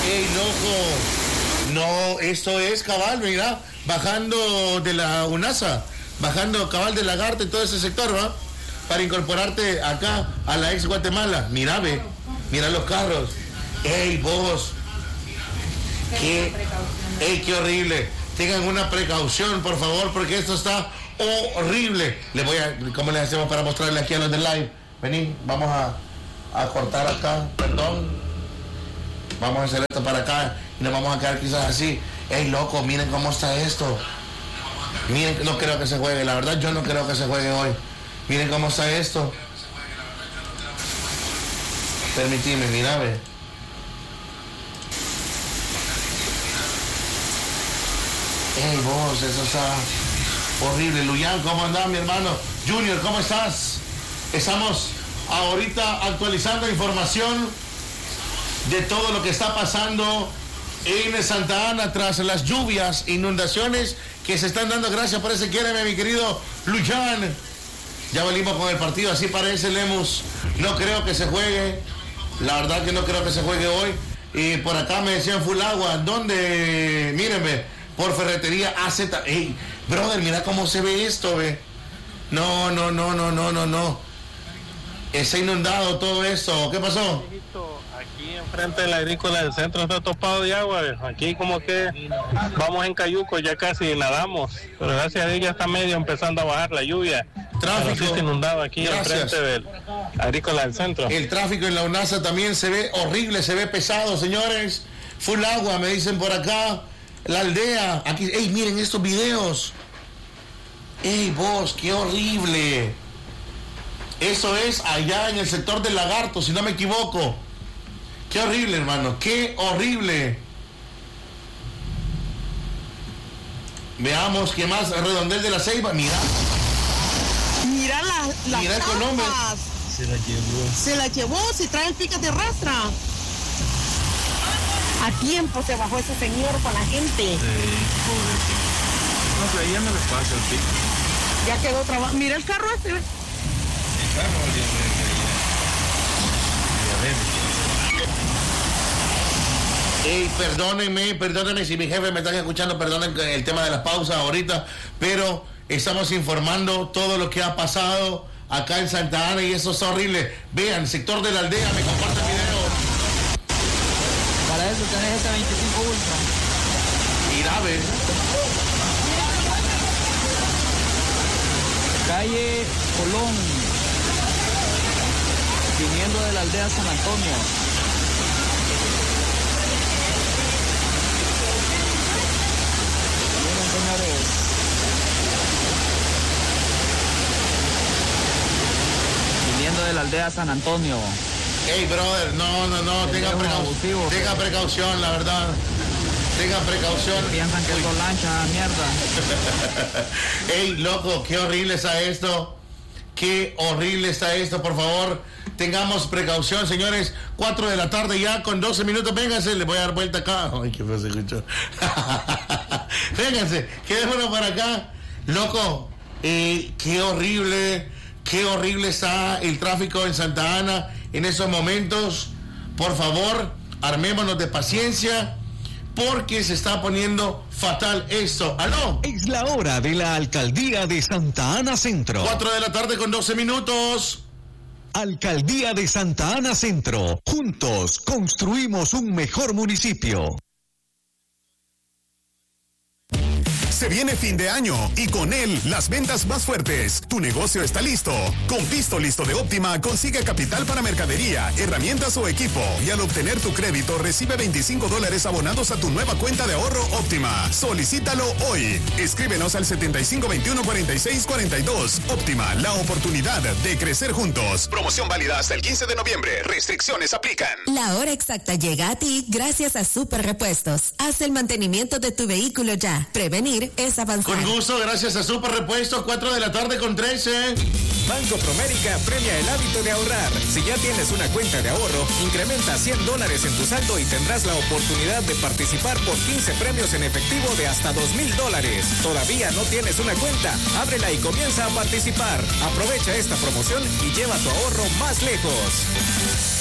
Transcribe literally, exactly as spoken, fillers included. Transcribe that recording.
¡Ey, loco! No, esto es cabal, mira, bajando de la UNASA, bajando cabal de Lagarto y todo ese sector, ¿va? Para incorporarte acá a la ex Guatemala. Mira, ve, mira los carros. ¡Ey, vos! ¡Qué, ey, qué horrible! Tengan una precaución, por favor, porque esto está horrible. Les voy a, ¿cómo les hacemos para mostrarle aquí a los del live? Vení, vamos a, a cortar acá, perdón. Vamos a hacer esto para acá y nos vamos a quedar quizás así. ¡Ey, loco! Miren cómo está esto. Miren, no creo que se juegue, la verdad yo no creo que se juegue hoy. Miren cómo está esto. Permitime, mira, ve. Ey, vos, eso está horrible. Luyan, ¿cómo andás, mi hermano? Junior, ¿cómo estás? Estamos ahorita actualizando información de todo lo que está pasando en Santa Ana tras las lluvias, inundaciones que se están dando. Gracias por ese quiéreme, mi querido Luyan. Ya venimos con el partido, así parece, Lemus. No creo que se juegue. La verdad que no creo que se juegue hoy. Y por acá me decían full agua. ¿Dónde? Mírenme, por Ferretería A Z. Ey, brother, mira cómo se ve esto, ve. No, no, no, no, no, no, no. Está inundado todo esto. ¿Qué pasó? Aquí enfrente de la agrícola del centro está topado de agua. Aquí como que vamos en cayuco, ya casi nadamos. Pero gracias a Dios ya está medio empezando a bajar la lluvia. Tráfico. Pero sí está inundado aquí enfrente de la agrícola del centro. El tráfico en la UNASA también se ve horrible, se ve pesado, señores. Full agua, me dicen por acá. La aldea. Aquí, ey, miren estos videos. Ey, vos, qué horrible. Eso es allá en el sector del Lagarto, si no me equivoco. Qué horrible, hermano, qué horrible. Veamos qué más. Redondel de la Ceiba, mira. Mira la, la mira el Colombia. Se la llevó. Se la llevó, si trae el pica de rastra. A tiempo se bajó ese señor con la gente. Sí, pobrecito. No sé, ya no les pasa el pico. Ya quedó trabajo. Mira el carro ese. El carro ya Ey, perdónenme, perdónenme si mi jefe me están escuchando, perdonen el tema de las pausas ahorita, pero estamos informando todo lo que ha pasado acá en Santa Ana y eso es horrible. Vean, sector de la aldea, me comparte el video. Para eso tenés esta veinticinco Ultra. Mira, ve. Calle Colón, viniendo de la aldea San Antonio. Miren, señores. Viniendo de la aldea San Antonio. Hey, brother, no, no, no, tenga precaución, tenga precaución, la verdad. Tenga precaución. Piensan que son lanchas, mierda. Ey, loco, qué horrible está esto. Qué horrible está esto, por favor. Tengamos precaución, señores. cuatro de la tarde ya, con doce minutos. Vénganse, les voy a dar vuelta acá. Ay, qué feo se escuchó. Vénganse, quedémonos para acá. Loco, eh, qué horrible, qué horrible está el tráfico en Santa Ana en esos momentos. Por favor, armémonos de paciencia, porque se está poniendo fatal esto. ¡Aló! Es la hora de la Alcaldía de Santa Ana Centro. cuatro de la tarde con doce minutos. Alcaldía de Santa Ana Centro. Juntos construimos un mejor municipio. Se viene fin de año y con él las ventas más fuertes. Tu negocio está listo. Con Pisto Listo de Óptima consigue capital para mercadería, herramientas o equipo. Y al obtener tu crédito recibe veinticinco dólares abonados a tu nueva cuenta de ahorro Óptima. Solicítalo hoy. Escríbenos al setenta y cinco veintiuno cuarenta y seis cuarenta y dos. Óptima, la oportunidad de crecer juntos. Promoción válida hasta el quince de noviembre. Restricciones aplican. La hora exacta llega a ti gracias a Super Repuestos. Haz el mantenimiento de tu vehículo ya. Prevenir es avanzar. Con gusto, gracias a Super Repuestos, cuatro de la tarde con trece. Banco Promérica premia el hábito de ahorrar. Si ya tienes una cuenta de ahorro, incrementa cien dólares en tu saldo y tendrás la oportunidad de participar por quince premios en efectivo de hasta dos mil dólares. ¿Todavía no tienes una cuenta? Ábrela y comienza a participar. Aprovecha esta promoción y lleva tu ahorro más lejos.